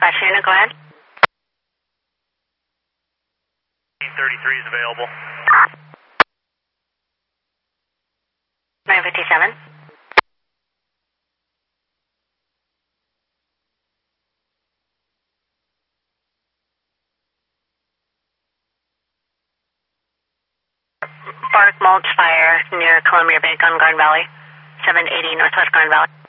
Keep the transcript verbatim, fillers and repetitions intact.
five Serena, go ahead. thirty-three is available. nine fifty-seven. Bark mulch fire near Columbia Bank on Garden Valley. seven eighty Northwest Garden Valley.